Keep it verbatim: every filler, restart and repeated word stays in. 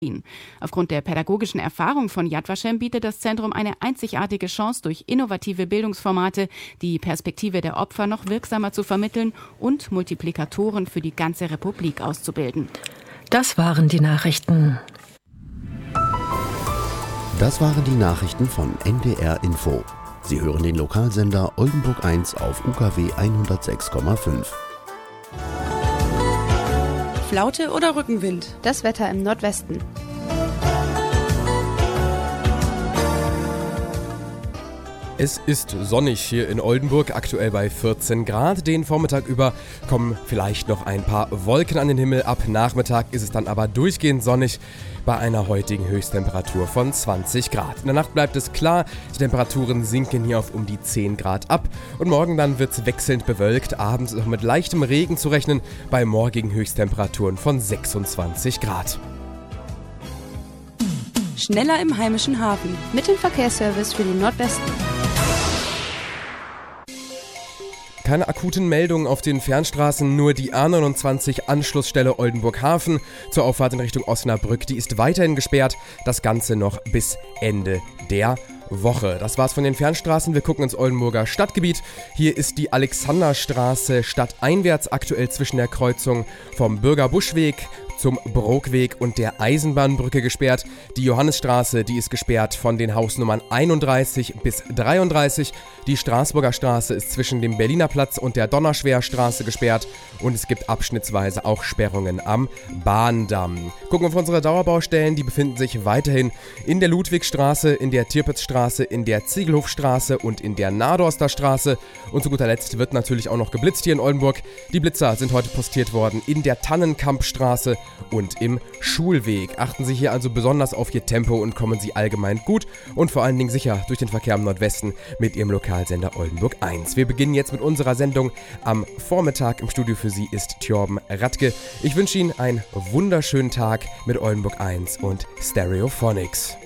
Aufgrund der pädagogischen Erfahrung von Yad Vashem bietet das Zentrum eine einzigartige Chance, durch innovative Bildungsformate die Perspektive der Opfer noch wirksamer zu vermitteln und Multiplikatoren für die ganze Republik auszubilden. Das waren die Nachrichten. Das waren die Nachrichten von N D R Info. Sie hören den Lokalsender Oldenburg eins auf U K W hundertsechs Komma fünf. Flaute oder Rückenwind? Das Wetter im Nordwesten. Es ist sonnig hier in Oldenburg, aktuell bei vierzehn Grad. Den Vormittag über kommen vielleicht noch ein paar Wolken an den Himmel. Ab Nachmittag ist es dann aber durchgehend sonnig bei einer heutigen Höchsttemperatur von zwanzig Grad. In der Nacht bleibt es klar, die Temperaturen sinken hier auf um die zehn Grad ab. Und morgen dann wird es wechselnd bewölkt. Abends ist auch mit leichtem Regen zu rechnen bei morgigen Höchsttemperaturen von sechsundzwanzig Grad. Schneller im heimischen Hafen. Mit dem Verkehrsservice für den Nordwesten. Keine akuten Meldungen auf den Fernstraßen, nur die A neunundzwanzig Anschlussstelle Oldenburg-Hafen zur Auffahrt in Richtung Osnabrück, die ist weiterhin gesperrt. Das Ganze noch bis Ende der Woche. Das war's von den Fernstraßen. Wir gucken ins Oldenburger Stadtgebiet. Hier ist die Alexanderstraße stadteinwärts aktuell zwischen der Kreuzung vom Bürgerbuschweg zum Brookweg und der Eisenbahnbrücke gesperrt. Die Johannisstraße, die ist gesperrt von den Hausnummern einunddreißig bis dreiunddreißig. Die Straßburger Straße ist zwischen dem Berliner Platz und der Donnerschwerstraße gesperrt und es gibt abschnittsweise auch Sperrungen am Bahndamm. Gucken wir auf unsere Dauerbaustellen, die befinden sich weiterhin in der Ludwigstraße, in der Tirpitzstraße, in der Ziegelhofstraße und in der Nadorster Straße. Und zu guter Letzt wird natürlich auch noch geblitzt hier in Oldenburg. Die Blitzer sind heute postiert worden in der Tannenkampstraße und im Schulweg. Achten Sie hier also besonders auf Ihr Tempo und kommen Sie allgemein gut und vor allen Dingen sicher durch den Verkehr im Nordwesten mit Ihrem Lokalsender Oldenburg eins. Wir beginnen jetzt mit unserer Sendung am Vormittag. Im Studio für Sie ist Thjorben Radke. Ich wünsche Ihnen einen wunderschönen Tag mit Oldenburg eins und Stereophonics.